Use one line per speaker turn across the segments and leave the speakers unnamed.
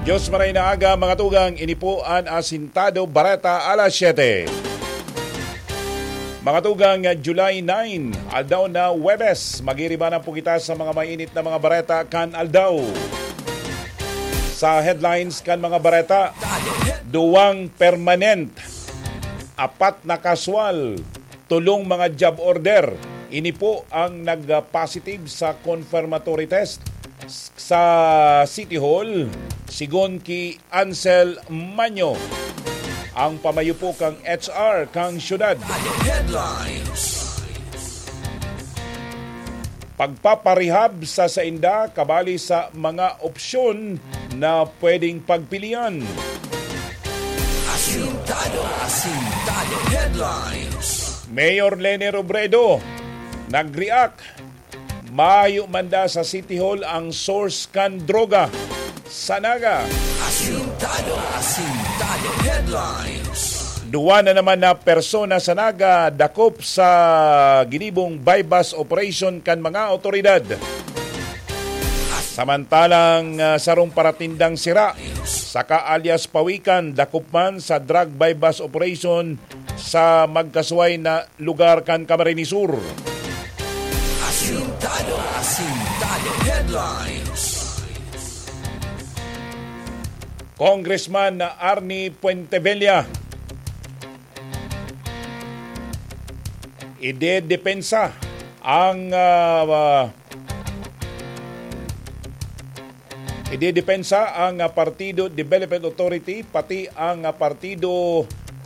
Diyos maray na aga mga tugang inipuan asintado barata alas 7. Mga tugang July 9, aldaw na Webes, magiribanan po kita sa mga mainit na mga bareta kan aldaw. Sa headlines kan mga bareta, 2 permanent, 4 na kaswal, 3 mga job order. Ini po ang nag-positive sa confirmatory test sa City Hall, sigon ki Ansel Manyo, ang pamayo po kang HR kang syudad. Pagpaparehab sa sainda kabali sa mga opsyon na pwedeng pagpilian. Asintado headlines. Mayor Lene Robredo nag-react. Mayo manda sa City Hall ang source kan droga sa Naga. Asintado headlines. 2 na naman na persona sa Naga dakop sa ginibong bypass operation kan mga otoridad. Samantalang sarong paratindang sira saka alias pawikan dakop man sa drug bypass operation sa magkasway na lugar kan Camarines Sur. Asintado headlines. Congressman Arnie Puentevilla idedepensa ang Partido Development Authority pati ang Partido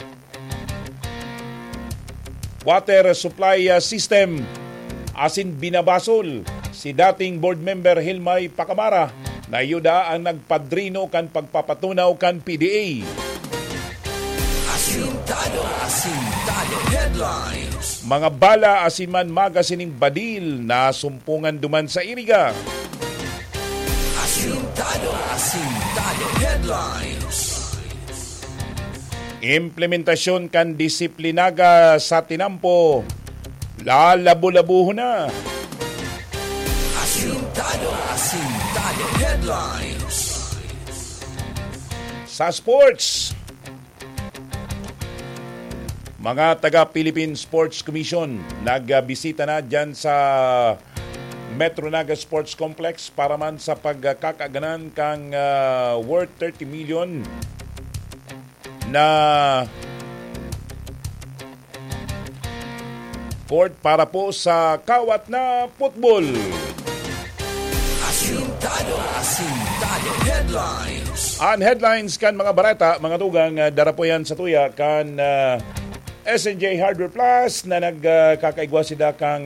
Water Supply System. Asin binabasol si dating board member Hilmay Pacamara na yuda ang nagpadrino kan pagpapatunaw kan PDA. Asintado headlines. Mga bala asiman magasining badil na sumpungan duman sa iriga. Asintado headlines. Implementasyon kan disiplinaga sa tinampo lalabo-labuho na. Asintado headlines. Sa sports, mga taga-Philippine Sports Commission nagbisita na dyan sa Metro Naga Sports Complex para man sa pagkakaganan kang worth 30 million na court para po sa kawat na football. Asintado headlines. Ang headlines kan mga barata, mga tugang, darapo yan sa tuya kan SNJ Hardware Plus na nagkakaigwa sila kang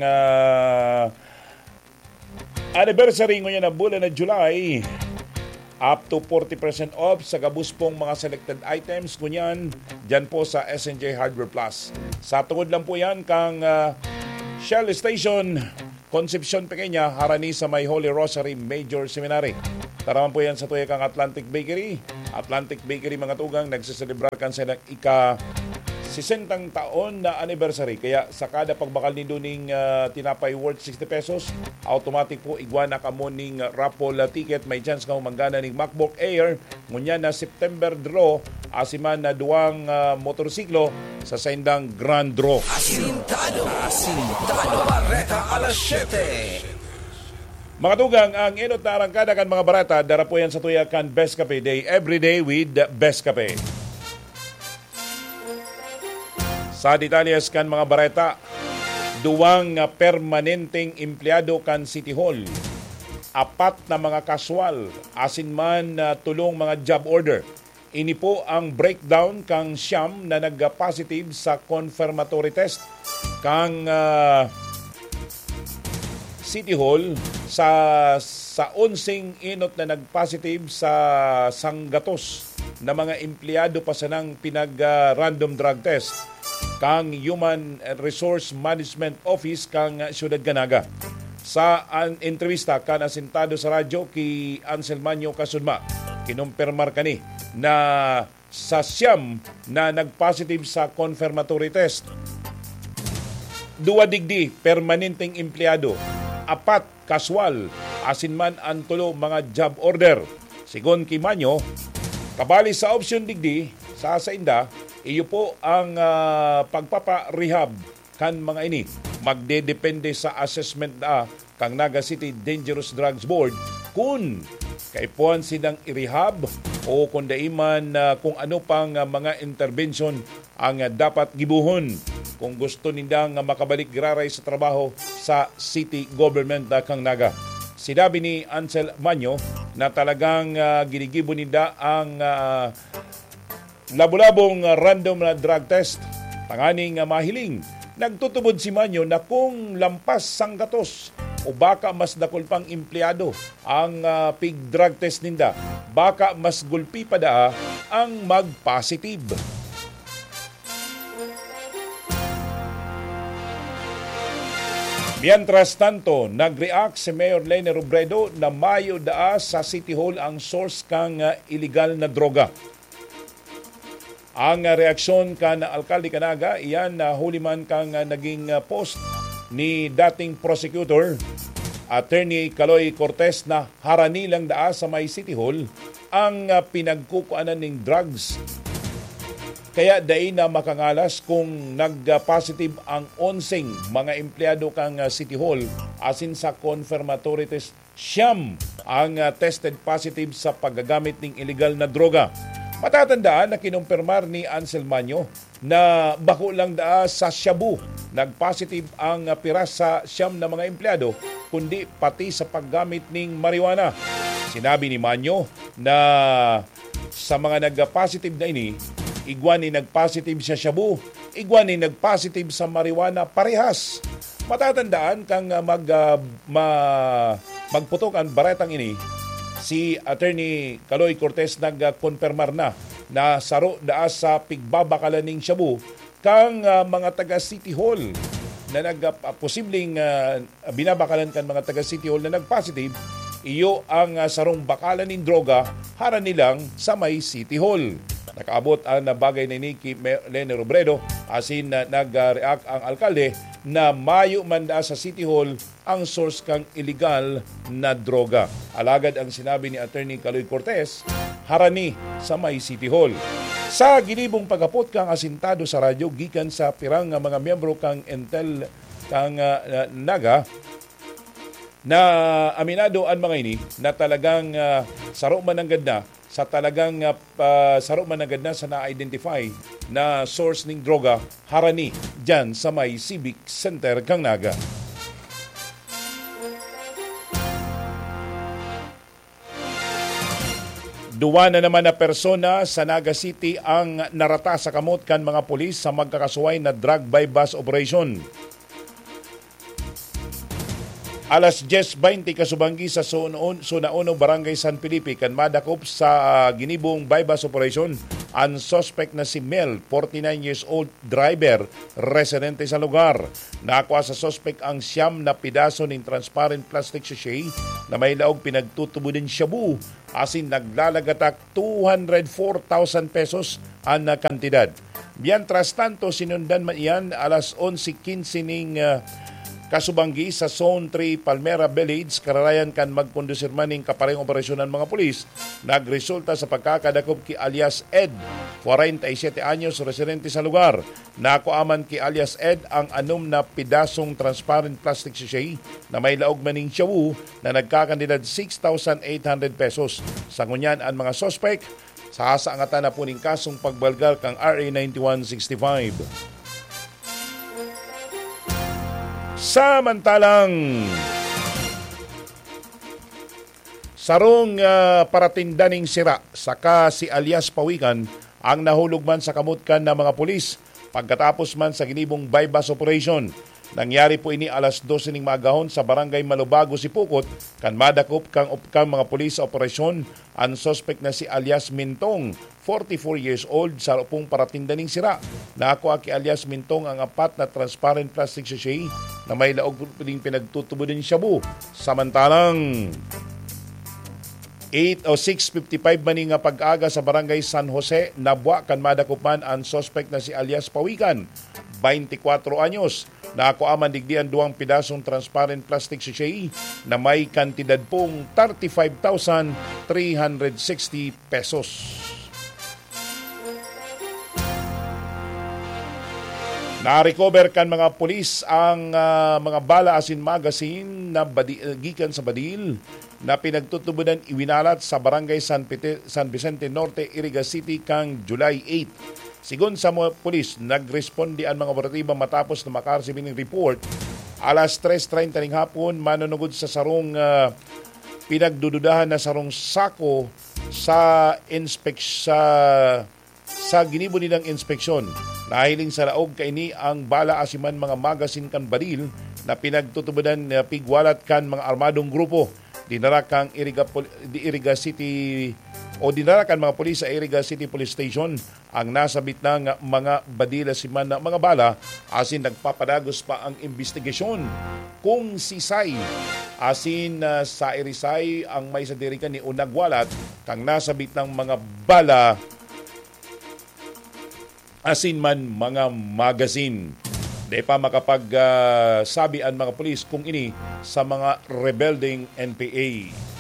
anniversary ngayon na bulan na July. Up to 40% off sa gabuspong mga selected items kunyan dyan po sa SNJ Hardware Plus. Sa tungod lang po yan kang Shell Station, Concepcion Pequeña, harani sa may Holy Rosary Major Seminary. Taraman po yan sa tuya kang Atlantic Bakery. Atlantic Bakery mga tugang nagsiselebrar kan sa ika 60 taon na anniversary. Kaya sa kada pagbakal ni Duning tinapay worth 60 pesos, automatic po igwana ka mo ning raffle ticket. May chance ka manggana ning MacBook Air. Ngunya na September draw, asiman na 2 motorsiklo sa saindang Grand Draw. Asintado bareta alas 7. Mga tugang, ang inot na arangkada kan mga barata, dara po yan sa tuya kan Best Cafe Day, everyday with Best Cafe. Sa detalyes kan mga bareta, 2 permanenteng empleyado kan City Hall, 4 na mga kaswal, asin man 3 mga job order. Ini po ang breakdown kang siyam na nag-positive sa confirmatory test kang City Hall sa 11 inot na nag-positive sa sanggatos na mga empleyado pa sa nang pinag-random drug test kang Human Resource Management Office kang Siyudad Ganaga. Sa entrevista kan asintado sa radyo ki Ansel Manyo Kasudma, kinumpirmar kani na sa siyam na nag-positive sa confirmatory test, 2 digdi permanenteng empleyado, 4 kaswal, asin man ang 3 mga job order. Sigon Kimanyo, kabali sa option digdi sa inda, iyo po ang pagpapa-rehab kan mga ini. Magdedepende sa assessment kang Naga City Dangerous Drugs Board kung kaipuan silang i-rehab o kung daiman kung ano pang mga intervention ang dapat gibuhon kung gusto nindang makabalik giraray sa trabaho sa city government kang Naga. Sinabi ni Ansel Manyo na talagang ginigibo ninda ang labo-labong random na drug test. Tanganing mahiling, nagtutubod si Manyo na kung lampas sanggatos o baka mas dakol pang empleyado ang pig drug test ninda, baka mas gulpi pa daa ang mag-positive. Mientras tanto, nag-react si Mayor Lene Robredo na mayo daa sa City Hall ang source kang illegal na droga. Ang reaksyon kan Alkalde Kanaga, iyan huli man kang naging post ni dating prosecutor Attorney Caloy Cortez na harani lang daa sa may City Hall ang pinagkukuanan ng drugs. Kaya dai na makangalas kung nag-positive ang 11 mga empleyado kang City Hall asin sa confirmatory test siyam ang tested positive sa paggagamit ng illegal na droga. Matatandaan na kinumpirmar ni Ansel Manyo na bako lang daa sa shabu nag-positive ang piras sa siyam na mga empleyado kundi pati sa paggamit ng marijuana. Sinabi ni Manyo na sa mga nag-positive na ini, igwan ni nag-positive sa shabu, igwan ni nag-positive sa marijuana parehas. Matatandaan kang magputok ang baretang ini, si Attorney Caloy Cortez nag-konfirmar na saro daa sa pigbabakalan ng shabu kang mga taga City Hall na posibleng binabakalan kan mga taga City Hall na nag-positive, iyo ang sarong bakalan ng droga hara nilang sa may City Hall. Nakaabot ang nabagay ni Nikki Lene Robredo asin nag-react ang alkalde na mayo man da sa City Hall ang source kang illegal na droga. Alagad ang sinabi ni Attorney Caloy Cortez, harani sa may City Hall. Sa ginibong pagapot kang asintado sa radyo gikan sa pirang mga miyembro kang Intel kang Naga na aminado ang mga ini na talagang saro man ang ganda sa talagang saro man agad na sa na-identify na source ng droga harani dyan sa may Civic Center kang Naga. Duwa na naman na persona sa Naga City ang narata sa kamot kan mga pulis sa magkakasuway na drug by bus operation. Alas 10:20 kasubanggi sa Zona 1 Barangay San Felipe kan madakop sa ginibong bypass operation ang suspect na si Mel, 49 years old driver, residente sa lugar. Nakuha sa suspect ang siyam na pidaso ng transparent plastic sachet na may laog pinagtutubo din shabu asin naglalagatak 204,000 pesos ang kantidad. Mientras tanto sinundan man iyan alas 11:15 ning kasubanggi sa Zone 3 Palmera Village, kararayan kan magkondusir maning kapareng operasyon ng mga pulis, nagresulta sa pagkakadakop ki alias Ed, 47 anyos, residente sa lugar. Nakuaman ki alias Ed ang anom na pidasong transparent plastic sachet na may laog maning shawu na nagkakandidad 6,800 pesos. Sa ngunyan ang mga suspect, sasaangatan na po ning kasong pagbalgal kang RA 9165. Samantalang sarong paratindaning sira saka si alias Pawikan ang nahulog man sa kamutkan ng mga pulis pagkatapos man sa ginibong bypass operation. Nangyari po ini alas 12 ning magahon sa barangay Malubago, Sipukot kan madakop kang mga pulis sa operasyon ang suspect na si alias Mintong, 44 years old, sa upong paratindaning sira. Nakuha ki alias Mintong ang apat na transparent plastic sachet na may laog piling pinagtutubo din shabu. Samantalang 6:55 maning nga pag-aga sa barangay San Jose, nabwa kan madakupan ang suspect na si alias Pawikan, 24 anyos. Nakuaman digdian duwang pidasong transparent plastic sachet na may kantidad pong 35,360 pesos. Na-recover kan mga pulis ang mga bala asin magazine na gikan sa Badil na pinagtutubunan iwinalat sa Barangay San Vicente Norte, Irigas City kang July 8. Sigon sa mga pulis, nagresponde ang mga operatiba matapos na makareceive ng report alas 3:30 ng hapon manunugod sa sarong pinagdududahan na sarong sako sa ginibo nilang inspeksyon. Nahiling sa laog kaini ang bala asiman mga magasin kan Baril na pinagtutubunan pigwalat kan mga armadong grupo. Dinara kang Iriga City o dinara kan mga pulis sa Iriga City Police Station ang nasabit ng mga badila siman na mga bala asin nagpapadagos pa ang investigasyon kung si Sai asin sa Irisay ang may sadirikan ni unagwalat kang nasabit ng mga bala asin man mga magazine. Di pa makapagsabi ang mga pulis kung ini sa mga rebelding NPA.